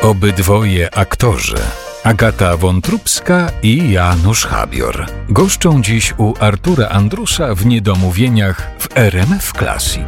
Obydwoje aktorzy, Agata Wątróbska i Janusz Habior, goszczą dziś u Artura Andrusa w Niedomówieniach w RMF Classic.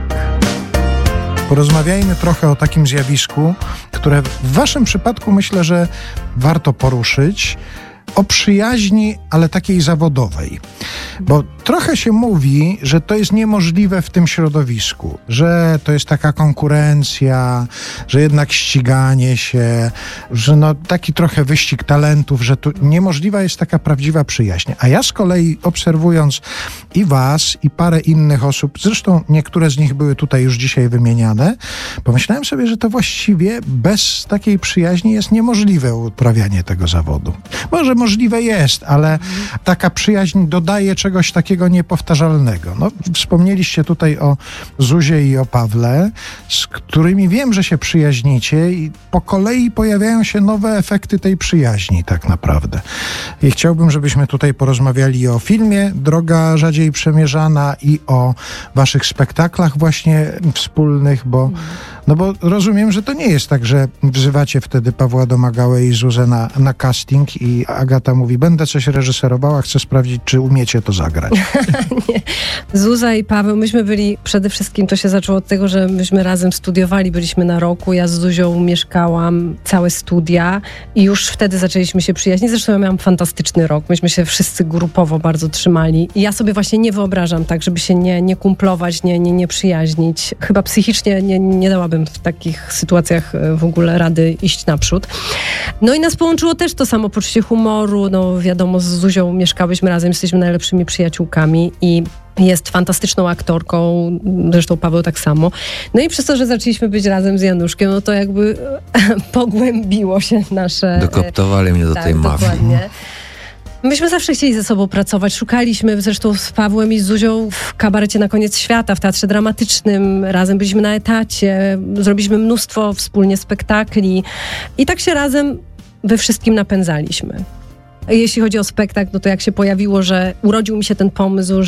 Porozmawiajmy trochę o takim zjawisku, które w waszym przypadku myślę, że warto poruszyć. O przyjaźni, ale takiej zawodowej. Bo trochę się mówi, że to jest niemożliwe w tym środowisku, że to jest taka konkurencja, że jednak ściganie się, że taki trochę wyścig talentów, że tu niemożliwa jest taka prawdziwa przyjaźń. A ja z kolei obserwując i was, i parę innych osób, zresztą niektóre z nich były tutaj już dzisiaj wymieniane, pomyślałem sobie, że to właściwie bez takiej przyjaźni jest niemożliwe uprawianie tego zawodu. Może możliwe jest, ale taka przyjaźń dodaje czegoś takiego niepowtarzalnego. Wspomnieliście tutaj o Zuzie i o Pawle, z którymi wiem, że się przyjaźnicie i po kolei pojawiają się nowe efekty tej przyjaźni tak naprawdę. I chciałbym, żebyśmy tutaj porozmawiali o filmie Droga rzadziej przemierzana i o waszych spektaklach właśnie wspólnych, bo rozumiem, że to nie jest tak, że wzywacie wtedy Pawła Domagałę i Zuzę na casting i Agata mówi, będę coś reżyserowała, chcę sprawdzić, czy umiecie to zagrać. Nie. Zuza i Paweł, myśmy byli, przede wszystkim to się zaczęło od tego, że myśmy razem studiowali, byliśmy na roku, ja z Zuzią mieszkałam całe studia i już wtedy zaczęliśmy się przyjaźnić. Zresztą ja miałam fantastyczny rok, myśmy się wszyscy grupowo bardzo trzymali i ja sobie właśnie nie wyobrażam tak, żeby się nie kumplować, nie przyjaźnić. Chyba psychicznie nie dałabym w takich sytuacjach w ogóle rady iść naprzód. No i nas połączyło też to samo poczucie humoru, wiadomo, z Zuzią mieszkałyśmy razem, jesteśmy najlepszymi przyjaciółkami i jest fantastyczną aktorką, zresztą Paweł tak samo. No i przez to, że zaczęliśmy być razem z Januszkiem, no to jakby pogłębiło się nasze... Dokoptowali mnie do tej mafii. Dokładnie. Myśmy zawsze chcieli ze sobą pracować. Szukaliśmy zresztą z Pawłem i z Zuzią w kabarecie Na koniec świata, w Teatrze Dramatycznym. Razem byliśmy na etacie, zrobiliśmy mnóstwo wspólnie spektakli i tak się razem we wszystkim napędzaliśmy. Jeśli chodzi o spektakl, no to jak się pojawiło, że urodził mi się ten pomysł,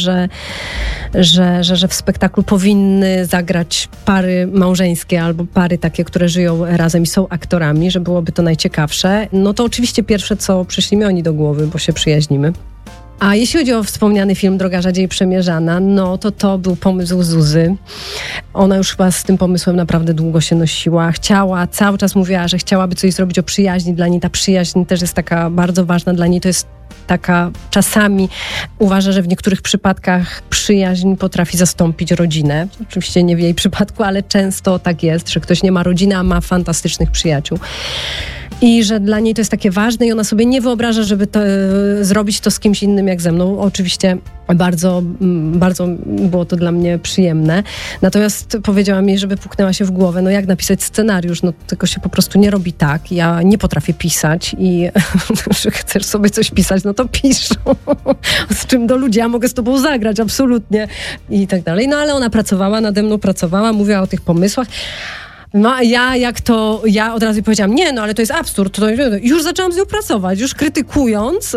że w spektaklu powinny zagrać pary małżeńskie albo pary takie, które żyją razem i są aktorami, że byłoby to najciekawsze, no to oczywiście pierwsze, co przyszli mi oni do głowy, bo się przyjaźnimy. A jeśli chodzi o wspomniany film Droga rzadziej przemierzana, no to był pomysł Zuzy. Ona już chyba z tym pomysłem naprawdę długo się nosiła. Cały czas mówiła, że chciałaby coś zrobić o przyjaźni. Dla niej ta przyjaźń też jest taka bardzo ważna. Dla niej to jest taka, czasami uważa, że w niektórych przypadkach przyjaźń potrafi zastąpić rodzinę. Oczywiście nie w jej przypadku, ale często tak jest, że ktoś nie ma rodziny, a ma fantastycznych przyjaciół. I że dla niej to jest takie ważne i ona sobie nie wyobraża, żeby zrobić to z kimś innym jak ze mną. Oczywiście bardzo, bardzo było to dla mnie przyjemne. Natomiast powiedziała mi, żeby puknęła się w głowę, jak napisać scenariusz, tylko się po prostu nie robi tak. Ja nie potrafię pisać i że chcesz sobie coś pisać, to pisz. Z czym do ludzi, ja mogę z tobą zagrać, absolutnie. I tak dalej. Ale ona pracowała, nade mną pracowała, mówiła o tych pomysłach. A ja od razu powiedziałam, ale to jest absurd. Już zaczęłam z nią pracować, już krytykując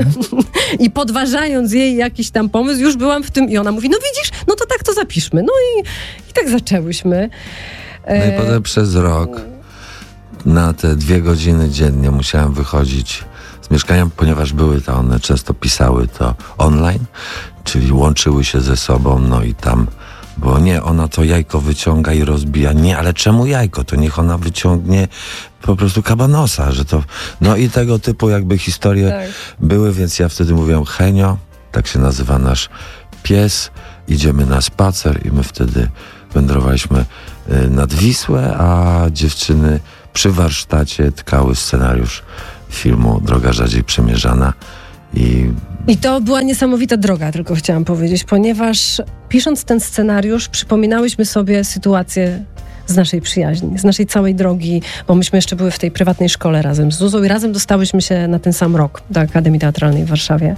i podważając jej jakiś tam pomysł, już byłam w tym i ona mówi, widzisz, to tak to zapiszmy. I tak zaczęłyśmy. I potem przez rok na te 2 godziny dziennie musiałam wychodzić z mieszkania, ponieważ one często pisały to online, czyli łączyły się ze sobą, i tam bo ona to jajko wyciąga i rozbija. Nie, ale czemu jajko? To niech ona wyciągnie po prostu kabanosa, że to... i tego typu jakby historie były, więc ja wtedy mówiłem, Henio, tak się nazywa nasz pies, idziemy na spacer i my wtedy wędrowaliśmy nad Wisłę, a dziewczyny przy warsztacie tkały scenariusz filmu Droga rzadziej przemierzana I to była niesamowita droga, tylko chciałam powiedzieć, ponieważ pisząc ten scenariusz przypominałyśmy sobie sytuację z naszej przyjaźni, z naszej całej drogi, bo myśmy jeszcze były w tej prywatnej szkole razem z Zuzą i razem dostałyśmy się na ten sam rok do Akademii Teatralnej w Warszawie.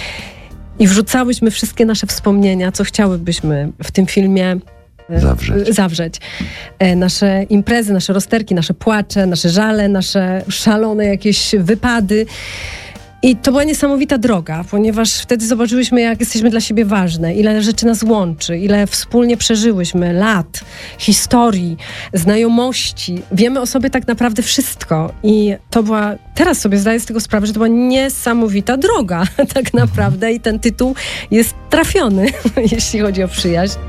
I wrzucałyśmy wszystkie nasze wspomnienia, co chciałybyśmy w tym filmie zawrzeć. Nasze imprezy, nasze rozterki, nasze płacze, nasze żale, nasze szalone jakieś wypady. I to była niesamowita droga, ponieważ wtedy zobaczyłyśmy, jak jesteśmy dla siebie ważne, ile rzeczy nas łączy, ile wspólnie przeżyłyśmy, lat, historii, znajomości. Wiemy o sobie tak naprawdę wszystko i to była, teraz sobie zdaję z tego sprawę, że to była niesamowita droga tak naprawdę i ten tytuł jest trafiony, jeśli chodzi o przyjaźń.